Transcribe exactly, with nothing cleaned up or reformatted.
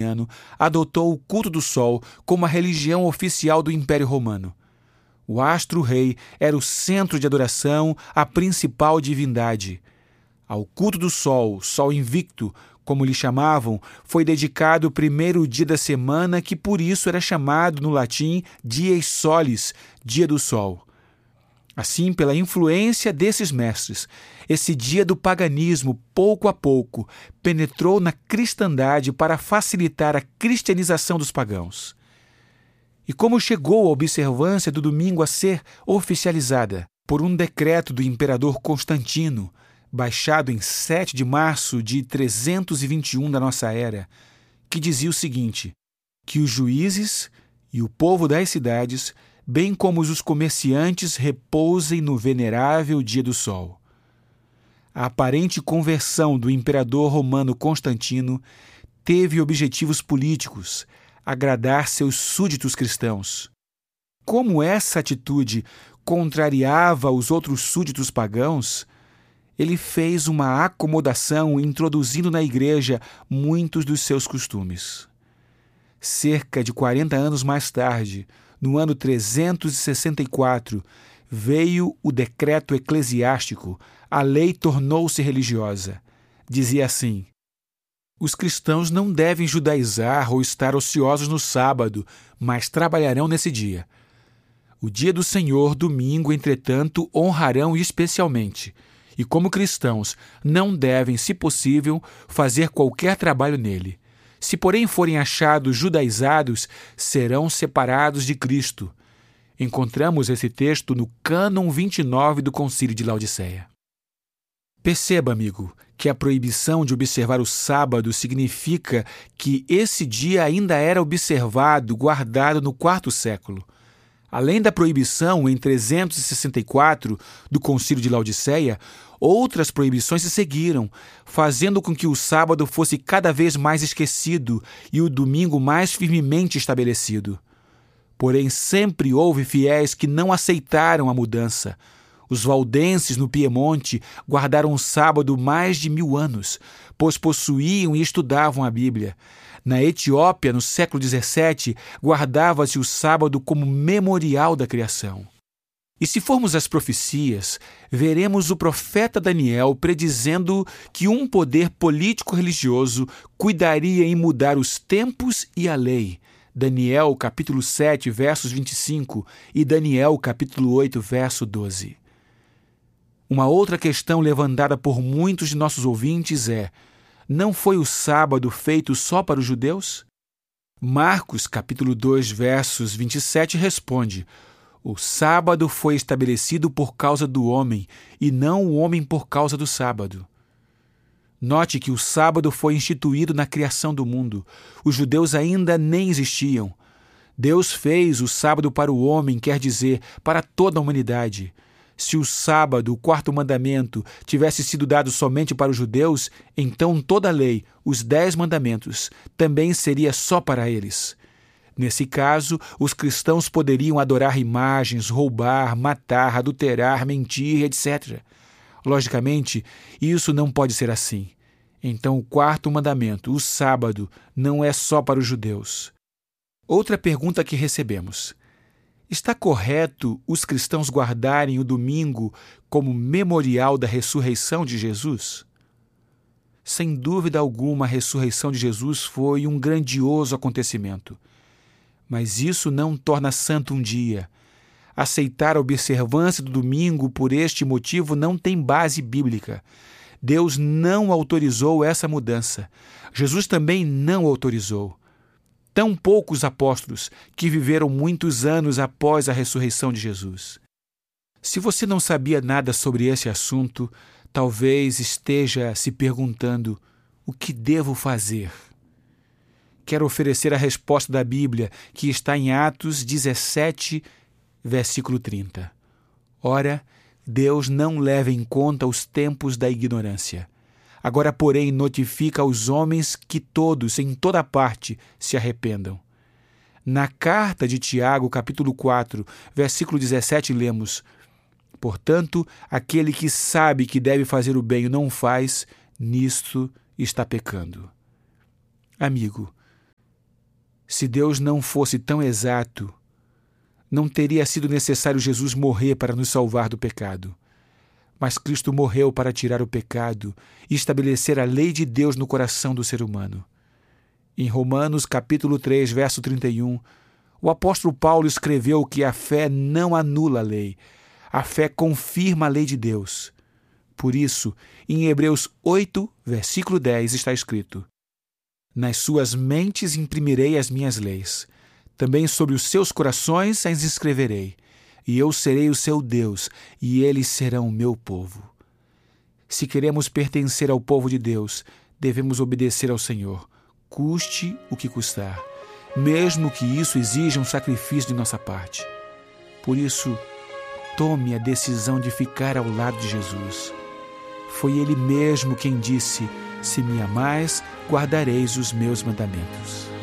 Justiniano adotou o culto do sol como a religião oficial do Império Romano. O astro-rei era o centro de adoração, a principal divindade. Ao culto do sol, sol invicto, como lhe chamavam, foi dedicado o primeiro dia da semana, que por isso era chamado no latim dies solis, dia do sol. Assim, pela influência desses mestres, esse dia do paganismo, pouco a pouco, penetrou na cristandade para facilitar a cristianização dos pagãos. E como chegou a observância do domingo a ser oficializada por um decreto do imperador Constantino, baixado em sete de março de trezentos e vinte e um da nossa era, que dizia o seguinte: que os juízes e o povo das cidades, bem como os comerciantes, repousem no venerável dia do sol. A aparente conversão do imperador romano Constantino teve objetivos políticos: agradar seus súditos cristãos. Como essa atitude contrariava os outros súditos pagãos, ele fez uma acomodação introduzindo na igreja muitos dos seus costumes. Cerca de quarenta anos mais tarde, no ano trezentos e sessenta e quatro, veio o decreto eclesiástico, a lei tornou-se religiosa. Dizia assim: os cristãos não devem judaizar ou estar ociosos no sábado, mas trabalharão nesse dia. O dia do Senhor, domingo, entretanto, honrarão especialmente. E como cristãos, não devem, se possível, fazer qualquer trabalho nele. Se, porém, forem achados judaizados, serão separados de Cristo. Encontramos esse texto no Cânon vinte e nove do Concílio de Laodiceia. Perceba, amigo, que a proibição de observar o sábado significa que esse dia ainda era observado, guardado no quarto século. Além da proibição em trezentos e sessenta e quatro do Concílio de Laodiceia, outras proibições se seguiram, fazendo com que o sábado fosse cada vez mais esquecido e o domingo mais firmemente estabelecido. Porém, sempre houve fiéis que não aceitaram a mudança. Os valdenses no Piemonte guardaram o sábado mais de mil anos, pois possuíam e estudavam a Bíblia. Na Etiópia, no século dezessete, guardava-se o sábado como memorial da criação. E se formos às profecias, veremos o profeta Daniel predizendo que um poder político-religioso cuidaria em mudar os tempos e a lei. Daniel, capítulo sete, versos vinte e cinco, e Daniel, capítulo oito, verso doze. Uma outra questão levantada por muitos de nossos ouvintes é: não foi o sábado feito só para os judeus? Marcos, capítulo dois, versos vinte e sete, responde: o sábado foi estabelecido por causa do homem, e não o homem por causa do sábado. Note que o sábado foi instituído na criação do mundo. Os judeus ainda nem existiam. Deus fez o sábado para o homem, quer dizer, para toda a humanidade. Se o sábado, o quarto mandamento, tivesse sido dado somente para os judeus, então toda a lei, os dez mandamentos, também seria só para eles. Nesse caso, os cristãos poderiam adorar imagens, roubar, matar, adulterar, mentir, etcétera. Logicamente, isso não pode ser assim. Então, o quarto mandamento, o sábado, não é só para os judeus. Outra pergunta que recebemos: está correto os cristãos guardarem o domingo como memorial da ressurreição de Jesus? Sem dúvida alguma, a ressurreição de Jesus foi um grandioso acontecimento. Mas isso não torna santo um dia. Aceitar a observância do domingo por este motivo não tem base bíblica. Deus não autorizou essa mudança. Jesus também não autorizou. Tão poucos apóstolos que viveram muitos anos após a ressurreição de Jesus. Se você não sabia nada sobre esse assunto, talvez esteja se perguntando: o que devo fazer? Quero oferecer a resposta da Bíblia, que está em Atos dezessete, versículo trinta. Ora, Deus não leva em conta os tempos da ignorância. Agora, porém, notifica aos homens que todos, em toda parte, se arrependam. Na carta de Tiago, capítulo quatro, versículo dezessete, lemos: portanto, aquele que sabe que deve fazer o bem e não faz, nisto está pecando. Amigo, Se Deus não fosse tão exato, não teria sido necessário Jesus morrer para nos salvar do pecado. Mas Cristo morreu para tirar o pecado e estabelecer a lei de Deus no coração do ser humano. Em Romanos capítulo três, verso trinta e um, o apóstolo Paulo escreveu que a fé não anula a lei, a fé confirma a lei de Deus. Por isso, em Hebreus oito, versículo dez, está escrito: nas suas mentes imprimirei as minhas leis, também sobre os seus corações as escreverei, e eu serei o seu Deus, e eles serão o meu povo. Se queremos pertencer ao povo de Deus, devemos obedecer ao Senhor, custe o que custar, mesmo que isso exija um sacrifício de nossa parte. Por isso, tome a decisão de ficar ao lado de Jesus. Foi Ele mesmo quem disse: se me amais, guardareis os meus mandamentos.